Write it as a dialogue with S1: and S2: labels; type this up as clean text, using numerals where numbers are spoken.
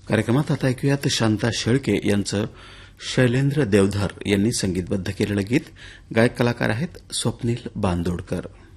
S1: कार्यक्रमात आता ऐकूयात शांता शेळके यांचं शैलेंद्र देवधर यांनी संगीतबद्ध केलेलं गीत. गायक कलाकार आहेत स्वप्नील बांदोडकर.